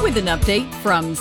With an update from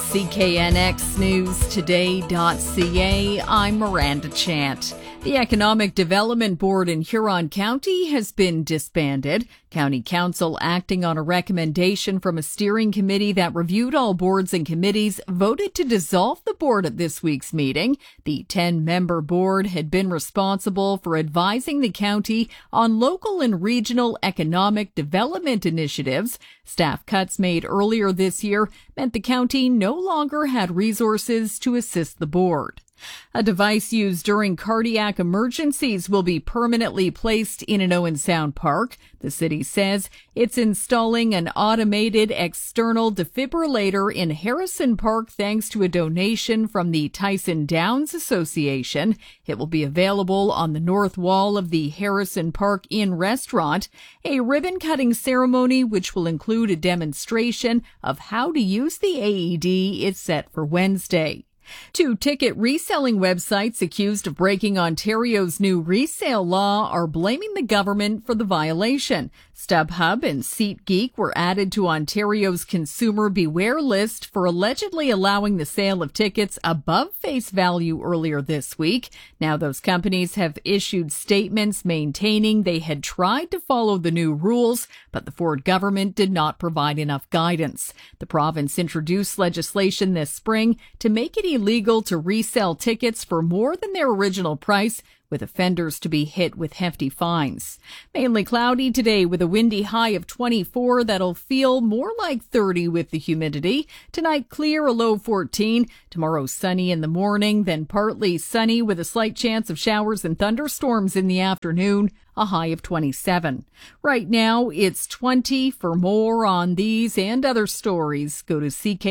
CKNXNewsToday.ca, I'm Miranda Chant. The Economic Development Board in Huron County has been disbanded. County Council, acting on a recommendation from a steering committee that reviewed all boards and committees, voted to dissolve the board at this week's meeting. The 10-member board had been responsible for advising the county on local and regional economic development initiatives. Staff cuts made earlier this year meant the county no longer had resources to assist the board. A device used during cardiac emergencies will be permanently placed in an Owen Sound park. The city says it's installing an automated external defibrillator in Harrison Park thanks to a donation from the Tyson Downs Association. It will be available on the north wall of the Harrison Park Inn restaurant. A ribbon-cutting ceremony, which will include a demonstration of how to use the AED, is set for Wednesday. Two ticket reselling websites accused of breaking Ontario's new resale law are blaming the government for the violation. StubHub and SeatGeek were added to Ontario's Consumer Beware list for allegedly allowing the sale of tickets above face value earlier this week. Now those companies have issued statements maintaining they had tried to follow the new rules, but the Ford government did not provide enough guidance. The province introduced legislation this spring to make it illegal to resell tickets for more than their original price, with offenders to be hit with hefty fines. Mainly cloudy today with a windy high of 24 that'll feel more like 30 with the humidity. Tonight clear, a low 14. Tomorrow sunny in the morning, then partly sunny with a slight chance of showers and thunderstorms in the afternoon, a high of 27. Right now it's 20. For more on these and other stories, go to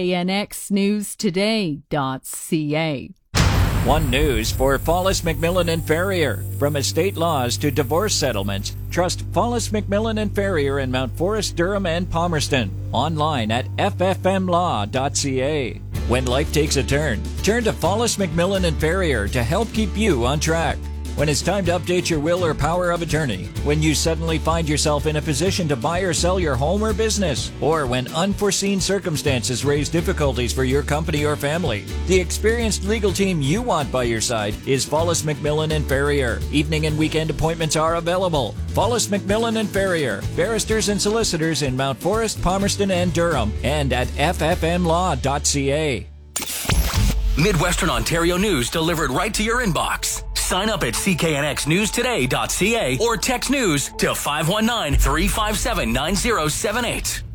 CKNXNewsToday.ca. One News for Follis McMillan and Ferrier. From estate laws to divorce settlements, trust Follis McMillan and Ferrier in Mount Forest, Durham, and Palmerston. Online at ffmlaw.ca. When life takes a turn to Follis McMillan and Ferrier to help keep you on track. When it's time to update your will or power of attorney, when you suddenly find yourself in a position to buy or sell your home or business, or when unforeseen circumstances raise difficulties for your company or family, the experienced legal team you want by your side is Follis McMillan and Ferrier. Evening and weekend appointments are available. Follis McMillan and Ferrier, barristers and solicitors in Mount Forest, Palmerston, and Durham, and at ffmlaw.ca. Midwestern Ontario news delivered right to your inbox. Sign up at cknxnewstoday.ca or text news to 519-357-9078.